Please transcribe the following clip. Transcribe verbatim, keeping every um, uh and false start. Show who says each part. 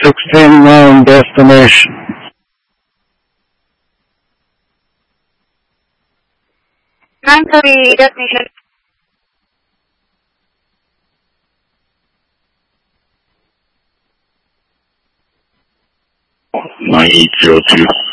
Speaker 1: sixteen known destination.
Speaker 2: nine thirty destination.
Speaker 3: nine eight zero two.